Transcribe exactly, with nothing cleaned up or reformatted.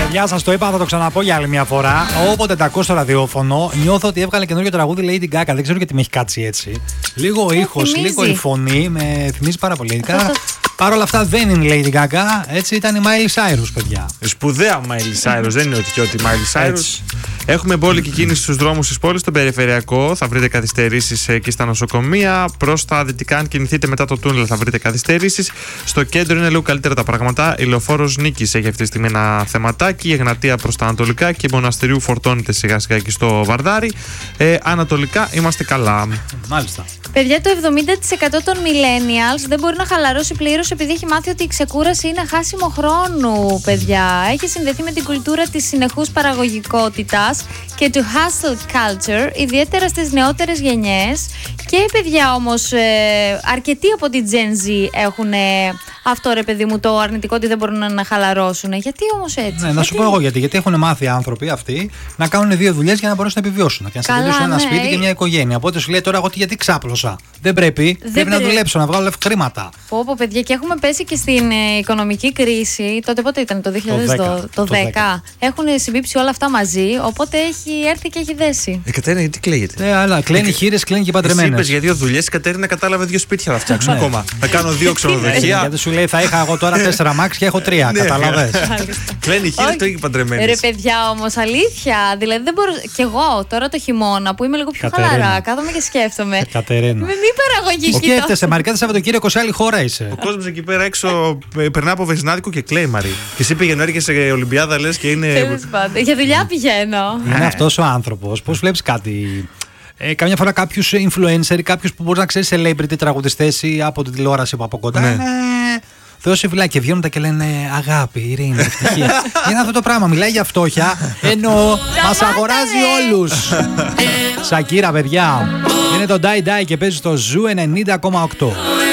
Παιδιά, σας το είπα, θα το ξαναπώ για άλλη μια φορά. Όποτε τα ακούω στο ραδιόφωνο, νιώθω ότι έβγαλε καινούργιο τραγούδι Lady Gaga. Δεν ξέρω γιατί με έχει κάτσει έτσι. Λίγο ο ήχος, λίγο η φωνή, με θυμίζει πάρα πολύ. Παρ' όλα αυτά δεν είναι η Lady Gaga, έτσι ήταν η Miley Cyrus, παιδιά. Σπουδαία Miley Cyrus, δεν είναι ότι και ότι Miley Cyrus. Έτσι. Έχουμε μπόλικη κίνηση στους δρόμους της πόλης, στον περιφερειακό. Θα βρείτε καθυστερήσεις εκεί στα νοσοκομεία. Προς τα δυτικά, αν κινηθείτε μετά το τούνελ, θα βρείτε καθυστερήσεις. Στο κέντρο είναι λίγο καλύτερα τα πράγματα. Η Λεωφόρος Νίκης έχει αυτή τη στιγμή ένα θεματάκι. Η Εγνατία προς τα ανατολικά και η Μοναστηρίου φορτώνεται σιγά σιγά εκεί στο Βαρδάρι. Ε, ανατολικά είμαστε καλά. Μάλιστα. Παιδιά, το εβδομήντα τοις εκατό των millennials δεν μπορεί να χαλαρώσει πλήρως επειδή έχει μάθει ότι η ξεκούραση είναι χάσιμο χρόνου, παιδιά. Έχει συνδεθεί με την κουλτούρα της συνεχούς παραγωγικότητας και του hustle culture, ιδιαίτερα στις νεότερες γενιές. Και παιδιά όμως, ε, αρκετοί από την Gen Z έχουν ε, αυτό, ρε παιδί μου, το αρνητικό ότι δεν μπορούν να χαλαρώσουν. Γιατί όμως έτσι? Ναι, να σου πω εγώ γιατί. Γιατί έχουν μάθει οι άνθρωποι αυτοί να κάνουν δύο δουλειές για να μπορέσουν να επιβιώσουν. Και να συντηρήσουν ένα ναι. σπίτι και μια οικογένεια. Οπότε σου λέει τώρα εγώ γιατί ξάπλωσα. Δεν πρέπει. Δεν πρέπει πρέ... να δουλέψω, να βγάλω χρήματα. Πω, πω, παιδιά, και έχουμε πέσει και στην ε, οικονομική κρίση. Τότε πότε ήταν, το δύο χιλιάδες δέκα. Το δέκα. Έχουν συμπίψει όλα αυτά μαζί. Οπότε έχει έρθει και έχει δέσει. Η Κατέρινα, γιατί κλαίγεται? Ε, αλλά κλαίνει χείρες, κλαίνει και παντρεμένες. Είπες για δύο δουλειές, η Κατέρινα κατάλαβε δύο σπίτια να φτιάξω ακόμα. Θα κάνω δύο ξενοδοχεία. Γιατί σου λέει θα είχα εγώ τώρα τέσσερα μάξ και έχω τρία. Κατάλαβες. Κλαίνει χείρες, το έχει παντρεμένες. Ρε παιδιά, όμως αλήθεια. Δηλαδή δεν μπορώ. Κι εγώ τώρα το χειμώνα που είμαι λίγο πιο χαλαρά, κάθομαι και σκέφτομαι. Κατερίνα. Με μη παραγωγική. Σκέφτεσαι, Μαρικά, το Σαββατοκύριακο σε άλλη χώρα είσαι. Ο κόσμος εκεί πέρα έξω περνά από Βεζινάδικο και κλαίει, Μαρή. Και εσύ πήγαινε έρχεσαι σε Ολυμπιάδα, λες και είναι. Για δουλειά πηγαίνω. Είναι αυτός ο άνθρωπος. Πώς βλέπεις κάτι? Ε, καμιά φορά κάποιους influencer, κάποιους που μπορεί να ξέρει celebrity τραγουδιστές ή από την τηλεόραση από, από κοντά. Ναι. Δώσε φυλάκι και βγαίνουν τα και λένε αγάπη, ειρήνη, ευτυχία. Είναι αυτό το πράγμα. Μιλάει για φτώχεια, ενώ μας αγοράζει όλους. Σακύρα, παιδιά. Είναι το Die Die και παίζει στο Ζου ενενήντα κόμμα οκτώ.